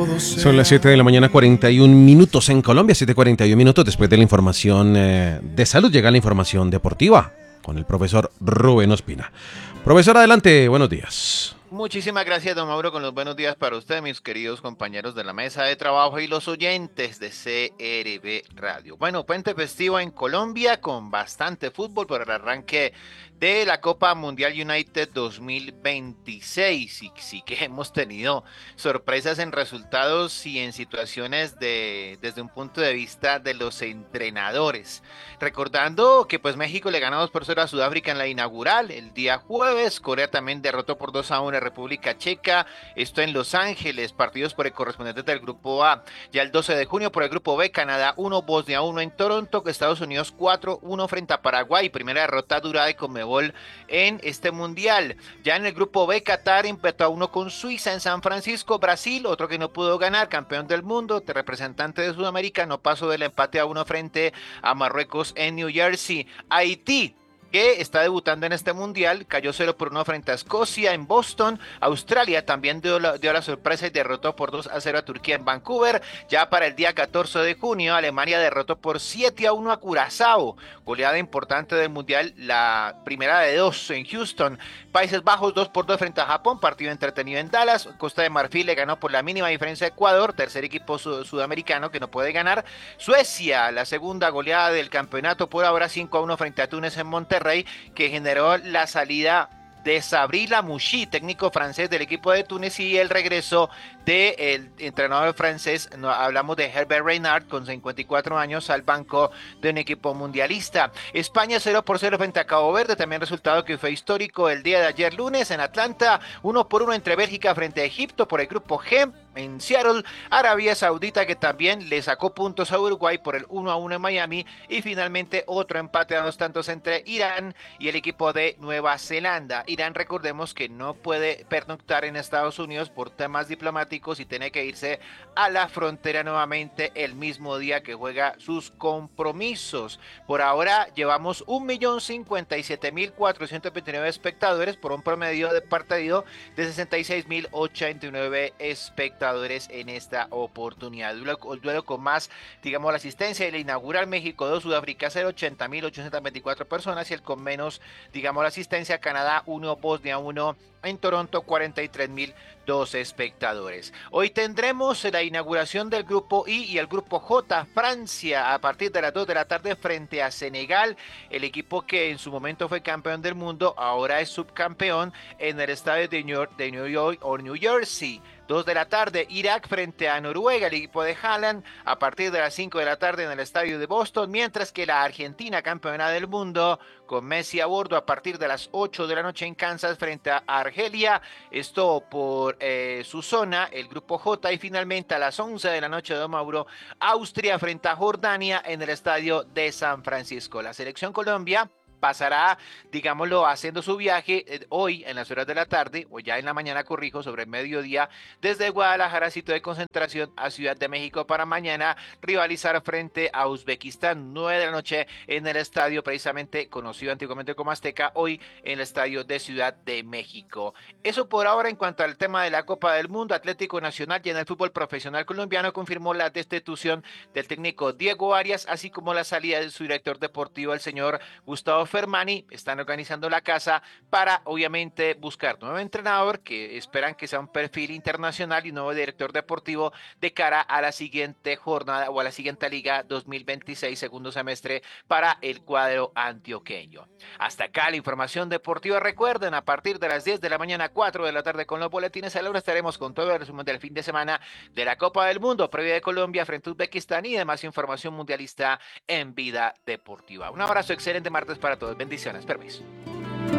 Son las 7 de la mañana, 41 minutos en Colombia, 7:41 minutos después de la información de salud. Llega la información deportiva con el profesor Rubén Ospina. Profesor, adelante, buenos días. Muchísimas gracias, don Mauro, con los buenos días para usted, mis queridos compañeros de la mesa de trabajo y los oyentes de CRB Radio. Bueno, puente festivo en Colombia con bastante fútbol por el arranque de la Copa Mundial United 2026 y sí que hemos tenido sorpresas en resultados y en situaciones desde un punto de vista de los entrenadores. Recordando que pues México le ganó 2-0 a Sudáfrica en la inaugural el día jueves, Corea también derrotó por 2-1 a República Checa, esto en Los Ángeles, partidos por el correspondiente del grupo A. Ya el 12 de junio por el grupo B, Canadá 1, Bosnia 1 en Toronto, Estados Unidos 4-1 frente a Paraguay, primera derrota dura de Conmebol en este mundial. Ya en el grupo B, Qatar empató a 1 con Suiza en San Francisco, Brasil, otro que no pudo ganar, campeón del mundo, representante de Sudamérica, no pasó del empate a 1 frente a Marruecos en New Jersey. Haití, que está debutando en este mundial, cayó 0-1 frente a Escocia en Boston. Australia también dio la sorpresa y derrotó por 2-0 a Turquía en Vancouver. Ya para el día 14 de junio, Alemania derrotó por 7-1 a Curazao, goleada importante del mundial, la primera de dos en Houston. Países Bajos 2-2 frente a Japón, partido entretenido en Dallas. Costa de Marfil le ganó por la mínima diferencia a Ecuador, tercer equipo sudamericano que no puede ganar. Suecia, la segunda goleada del campeonato por ahora, 5-1 frente a Túnez en Monterrey, que generó la salida de Sabri Lamouchi, técnico francés del equipo de Túnez, y el regreso del entrenador francés, no, hablamos de Herbert Renard, con 54 años, al banco de un equipo mundialista. España 0-0 frente a Cabo Verde, también resultado que fue histórico el día de ayer lunes en Atlanta, 1-1 entre Bélgica frente a Egipto por el grupo G. En Seattle, Arabia Saudita, que también le sacó puntos a Uruguay por el 1-1 en Miami, y finalmente otro empate a 2 tantos entre Irán y el equipo de Nueva Zelanda. Irán, recordemos que no puede pernoctar en Estados Unidos por temas diplomáticos y tiene que irse a la frontera nuevamente el mismo día que juega sus compromisos. Por ahora llevamos 1.057.429 espectadores por un promedio de partido de 66.089 espectadores en esta oportunidad. Duelo con más, digamos, la asistencia de la inaugural México 2, Sudáfrica 0, 80.824 personas, y el con menos, digamos, la asistencia Canadá 1, Bosnia 1, en Toronto 43.002 espectadores. Hoy tendremos la inauguración del grupo I y el grupo J, Francia, a partir de las 2 de la tarde frente a Senegal, el equipo que en su momento fue campeón del mundo, ahora es subcampeón en el estadio de New York o New Jersey. 2 de la tarde, Irak frente a Noruega, el equipo de Haaland, a partir de las 5 de la tarde en el estadio de Boston, mientras que la Argentina, campeona del mundo, con Messi a bordo, a partir de las 8 de la noche en Kansas frente a Argelia, esto por su zona, el grupo J, y finalmente a las 11 de la noche, don Mauro, Austria frente a Jordania en el estadio de San Francisco. La selección Colombia pasará, digámoslo, haciendo su viaje hoy en las horas de la tarde, o ya en la mañana, corrijo, sobre el mediodía, desde Guadalajara, sitio de concentración, a Ciudad de México, para mañana rivalizar frente a Uzbekistán, 9 de la noche en el estadio precisamente conocido antiguamente como Azteca, hoy en el estadio de Ciudad de México. Eso por ahora en cuanto al tema de la Copa del Mundo. Atlético Nacional, y en el fútbol profesional colombiano, confirmó la destitución del técnico Diego Arias, así como la salida de su director deportivo, el señor Gustavo Fermani. Están organizando la casa para, obviamente, buscar nuevo entrenador, que esperan que sea un perfil internacional, y nuevo director deportivo de cara a la siguiente jornada o a la siguiente Liga 2026, segundo semestre, para el cuadro antioqueño. Hasta acá la información deportiva. Recuerden, a partir de las 10 de la mañana, 4 de la tarde, con los boletines a la hora, estaremos con todo el resumen del fin de semana de la Copa del Mundo, previa de Colombia frente a Uzbekistán, y demás información mundialista en Vida Deportiva. Un abrazo, excelente martes para todos. Bendiciones, permiso.